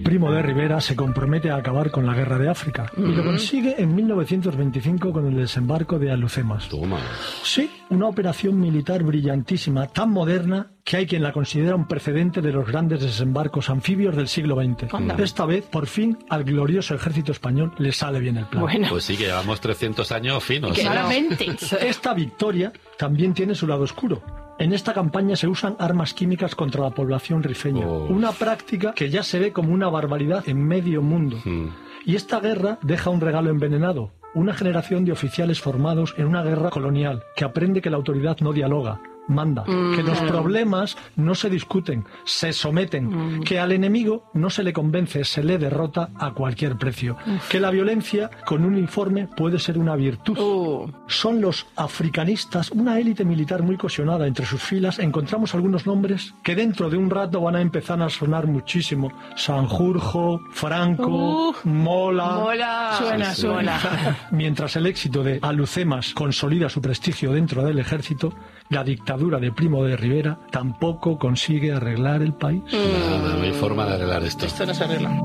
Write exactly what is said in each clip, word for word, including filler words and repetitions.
Primo de Rivera se compromete a acabar con la guerra de África mm. y lo consigue en mil novecientos veinticinco con el desembarco de Alhucemas. Toma. Sí, una operación militar brillantísima, tan moderna que hay quien la considera un precedente de los grandes desembarcos anfibios del siglo veinte. Anda. Esta vez, por fin, al glorioso ejército español le sale bien el plan. Bueno. Pues sí, que llevamos trescientos años finos. Claramente. Esta victoria también tiene su lado oscuro. En esta campaña se usan armas químicas contra la población rifeña, oh. una práctica que ya se ve como una barbaridad en medio mundo. Hmm. Y esta guerra deja un regalo envenenado, una generación de oficiales formados en una guerra colonial, que aprende que la autoridad no dialoga, manda, mm, que los claro. problemas no se discuten, se someten, mm. que al enemigo no se le convence, se le derrota a cualquier precio, Uf. que la violencia con un uniforme puede ser una virtud. Uh. Son los africanistas, una élite militar muy cohesionada entre sus filas. Encontramos algunos nombres que dentro de un rato van a empezar a sonar muchísimo: Sanjurjo, Franco, uh. Mola. Mola. Suena, sí, suena. Mientras el éxito de Alhucemas consolida su prestigio dentro del ejército, la dictadura de Primo de Rivera tampoco consigue arreglar el país. No, no hay forma de arreglar esto. Esto no se arregla.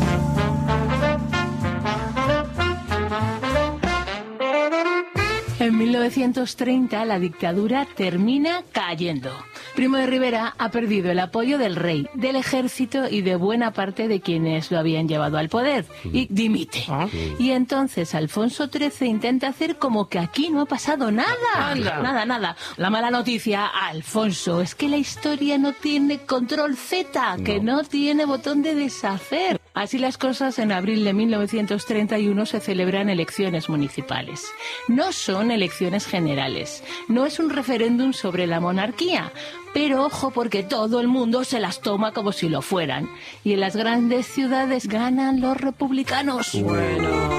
En mil novecientos treinta la dictadura termina cayendo. Primo de Rivera ha perdido el apoyo del rey, del ejército y de buena parte de quienes lo habían llevado al poder, y dimite. ¿Ah? Y entonces Alfonso trece intenta hacer como que aquí no ha pasado nada. Anda. Nada, nada. La mala noticia, Alfonso, es que la historia no tiene control Z, que no, no tiene botón de deshacer. Así las cosas, en abril de mil novecientos treinta y uno se celebran elecciones municipales. No son elecciones generales, no es un referéndum sobre la monarquía, pero ojo, porque todo el mundo se las toma como si lo fueran. Y en las grandes ciudades ganan los republicanos. Bueno.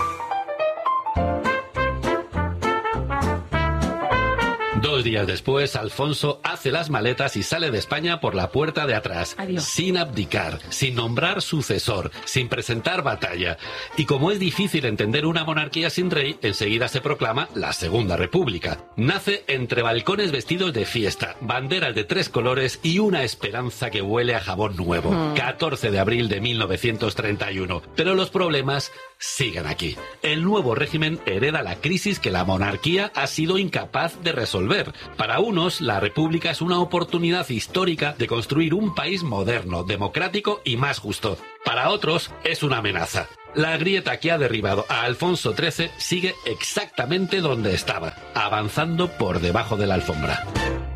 Dos días después, Alfonso hace las maletas y sale de España por la puerta de atrás. Adiós. Sin abdicar, sin nombrar sucesor, sin presentar batalla. Y como es difícil entender una monarquía sin rey, enseguida se proclama la Segunda República. Nace entre balcones vestidos de fiesta, banderas de tres colores y una esperanza que huele a jabón nuevo. Mm. catorce de abril de mil novecientos treinta y uno. Pero los problemas siguen aquí. El nuevo régimen hereda la crisis que la monarquía ha sido incapaz de resolver. Para unos, la República es una oportunidad histórica de construir un país moderno, democrático y más justo. Para otros, es una amenaza. La grieta que ha derribado a Alfonso trece sigue exactamente donde estaba, avanzando por debajo de la alfombra.